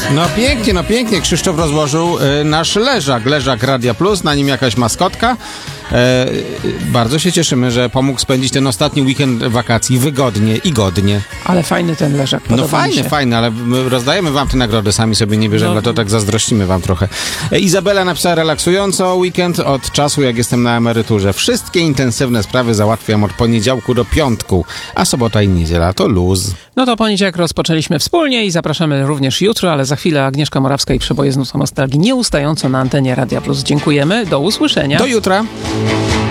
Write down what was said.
No pięknie. Krzysztof rozłożył nasz leżak Radia Plus, na nim jakaś maskotka. Bardzo się cieszymy, że pomógł spędzić ten ostatni weekend wakacji wygodnie i godnie. Ale fajny ten leżak, podoba mi się. Fajny, ale my rozdajemy wam te nagrody, sami sobie nie bierzemy, to tak zazdrościmy wam trochę. Izabela napisała relaksująco weekend od czasu, jak jestem na emeryturze. Wszystkie intensywne sprawy załatwiam od poniedziałku do piątku, a sobota i niedziela to luz. No to poniedziałek rozpoczęliśmy wspólnie i zapraszamy również jutro, ale za chwilę Agnieszka Morawska i Przeboje z Nostalgii nieustająco na antenie Radia Plus. Dziękujemy, do usłyszenia. Do jutra.